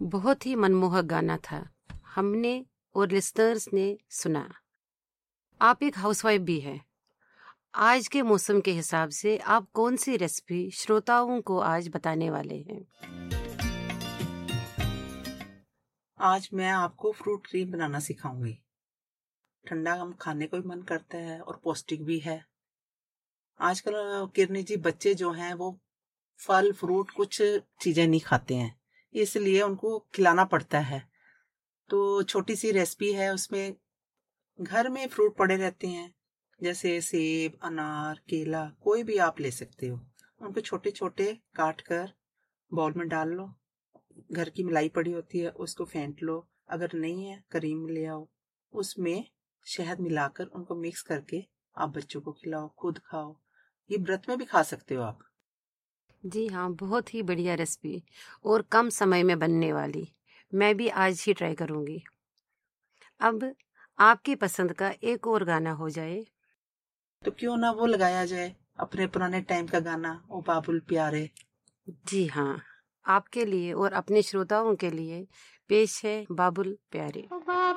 बहुत ही मनमोहक गाना था। हमने और लिसनर्स ने सुना। आप एक हाउसवाइफ भी हैं। आज के मौसम के हिसाब से आप कौन सी रेसिपी श्रोताओं को आज बताने वाले हैं? आज मैं आपको फ्रूट क्रीम बनाना सिखाऊंगी। ठंडा हम खाने को भी मन करता है और पौष्टिक भी है। आजकल किरनी जी बच्चे जो हैं वो फल फ्रूट कुछ चीजें नहीं खाते हैं, इसलिए उनको खिलाना पड़ता है। तो छोटी सी रेसिपी है, उसमें घर में फ्रूट पड़े रहते हैं, जैसे सेब अनार केला कोई भी आप ले सकते हो। उनको छोटे छोटे काट कर बाउल में डाल लो। घर की मलाई पड़ी होती है उसको फेंट लो। अगर नहीं है क्रीम ले आओ, उसमें शहद मिलाकर उनको मिक्स करके आप बच्चों को खिलाओ, खुद खाओ। ये व्रत में भी खा सकते हो आप। जी हाँ, बहुत ही बढ़िया रेसिपी और कम समय में बनने वाली। मैं भी आज ही ट्राई करूंगी। अब आपकी पसंद का एक और गाना हो जाए। तो क्यों ना वो लगाया जाए, अपने पुराने टाइम का गाना, ओ बाबुल प्यारे। जी हाँ, आपके लिए और अपने श्रोताओं के लिए पेश है बाबुल प्यारे।